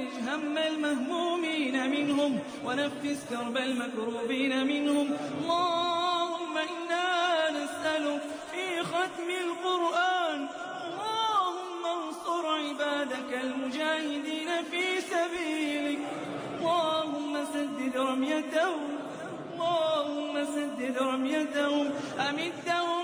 وفرج هم المهمومين منهم ونفس كرب المكروبين منهم. اللهم إنا نسألك في ختم القرآن اللهم انصر عبادك المجاهدين في سبيلك. اللهم سدد رميتهم أمدهم